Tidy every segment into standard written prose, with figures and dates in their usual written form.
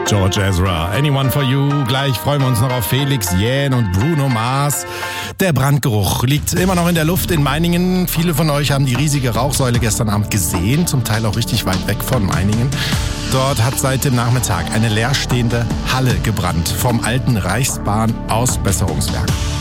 George Ezra, Anyone for You. Gleich freuen wir uns noch auf Felix Jähn und Bruno Mars. Der Brandgeruch liegt immer noch in der Luft in Meiningen. Viele von euch haben die riesige Rauchsäule gestern Abend gesehen, zum Teil auch richtig weit weg von Meiningen. Dort hat seit dem Nachmittag eine leerstehende Halle gebrannt vom alten Reichsbahn-Ausbesserungswerk.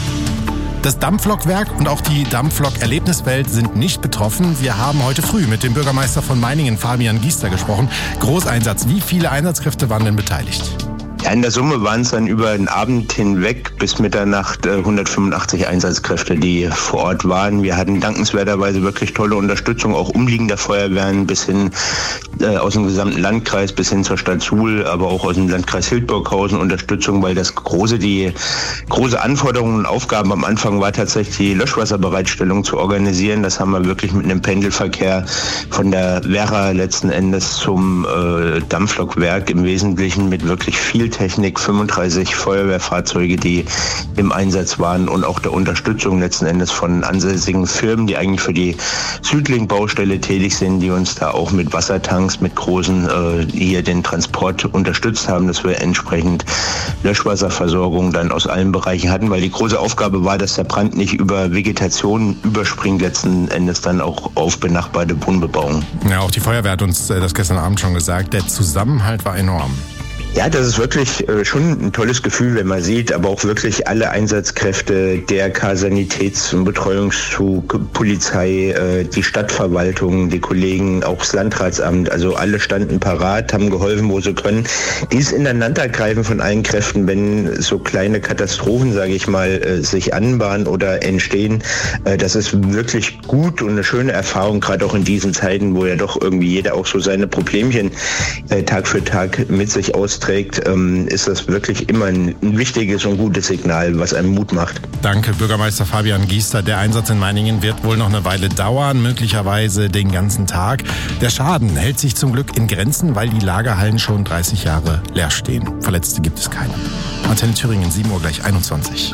Das Dampflokwerk und auch die Dampflok-Erlebniswelt sind nicht betroffen. Wir haben heute früh mit dem Bürgermeister von Meiningen, Fabian Giester, gesprochen. Großeinsatz. Wie viele Einsatzkräfte waren denn beteiligt? Ja, in der Summe waren es dann über den Abend hinweg bis Mitternacht 185 Einsatzkräfte, die vor Ort waren. Wir hatten dankenswerterweise wirklich tolle Unterstützung, auch umliegender Feuerwehren bis hin aus dem gesamten Landkreis, bis hin zur Stadt Suhl, aber auch aus dem Landkreis Hildburghausen Unterstützung, weil die große Anforderung und Aufgaben am Anfang war tatsächlich die Löschwasserbereitstellung zu organisieren. Das haben wir wirklich mit einem Pendelverkehr von der Werra letzten Endes zum Dampflokwerk im Wesentlichen mit wirklich viel Technik, 35 Feuerwehrfahrzeuge, die im Einsatz waren und auch der Unterstützung letzten Endes von ansässigen Firmen, die eigentlich für die Südlink-Baustelle tätig sind, die uns da auch mit Wassertanks, mit großen hier den Transport unterstützt haben, dass wir entsprechend Löschwasserversorgung dann aus allen Bereichen hatten, weil die große Aufgabe war, dass der Brand nicht über Vegetation überspringt, letzten Endes dann auch auf benachbarte Wohnbebauung. Ja, auch die Feuerwehr hat uns das gestern Abend schon gesagt, der Zusammenhalt war enorm. Ja, das ist wirklich schon ein tolles Gefühl, wenn man sieht, aber auch wirklich alle Einsatzkräfte, DRK, Sanitäts- und Betreuungszug, Polizei, die Stadtverwaltung, die Kollegen, auch das Landratsamt, also alle standen parat, haben geholfen, wo sie können. Dieses Ineinandergreifen von allen Kräften, wenn so kleine Katastrophen, sage ich mal, sich anbahnen oder entstehen, das ist wirklich gut und eine schöne Erfahrung, gerade auch in diesen Zeiten, wo ja doch irgendwie jeder auch so seine Problemchen Tag für Tag mit sich austrägt, ist das wirklich immer ein wichtiges und gutes Signal, was einem Mut macht. Danke, Bürgermeister Fabian Giester. Der Einsatz in Meiningen wird wohl noch eine Weile dauern, möglicherweise den ganzen Tag. Der Schaden hält sich zum Glück in Grenzen, weil die Lagerhallen schon 30 Jahre leer stehen. Verletzte gibt es keine. Antenne Thüringen, 7 Uhr gleich 21.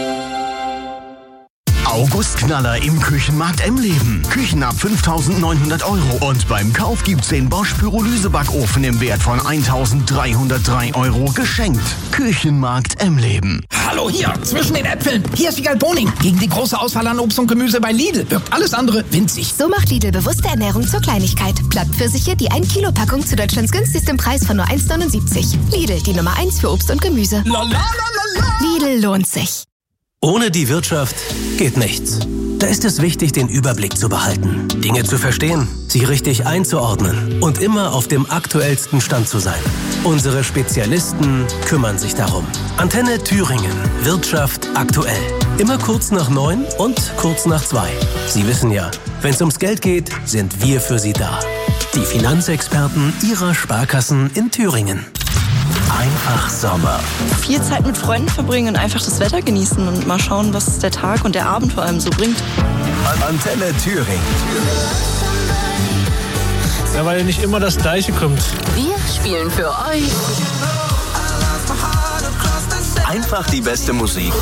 Augustknaller im Küchenmarkt Emleben. Küchen ab 5.900 € und beim Kauf gibt's den Bosch Pyrolysebackofen im Wert von 1.303 € geschenkt. Küchenmarkt Emleben. Hallo hier, zwischen den Äpfeln. Hier ist die Galboning. Gegen die große Auswahl an Obst und Gemüse bei Lidl wirkt alles andere winzig. So macht Lidl bewusste Ernährung zur Kleinigkeit. Blattpfirsiche, die 1-Kilo-Packung zu Deutschlands günstigsten Preis von nur 1,79 €. Lidl, die Nummer 1 für Obst und Gemüse. Lidl lohnt sich. Ohne die Wirtschaft geht nichts. Da ist es wichtig, den Überblick zu behalten, Dinge zu verstehen, sie richtig einzuordnen und immer auf dem aktuellsten Stand zu sein. Unsere Spezialisten kümmern sich darum. Antenne Thüringen. Wirtschaft aktuell. Immer kurz nach 9 und kurz nach 2. Sie wissen ja, wenn es ums Geld geht, sind wir für Sie da. Die Finanzexperten Ihrer Sparkassen in Thüringen. Einfach Sommer. Viel Zeit mit Freunden verbringen und einfach das Wetter genießen und mal schauen, was der Tag und der Abend vor allem so bringt. Antenne Thüringen. Ja, weil nicht immer das Gleiche kommt. Wir spielen für euch Einfach die beste Musik.